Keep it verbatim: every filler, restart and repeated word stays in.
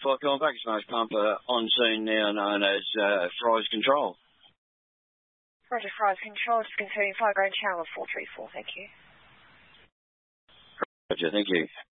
five Common Package Smash Pumper on scene now, known as uh, Fry's Control. Roger, Fry's Control, just confirming five Grand Channel four three four, thank you. Roger, thank you.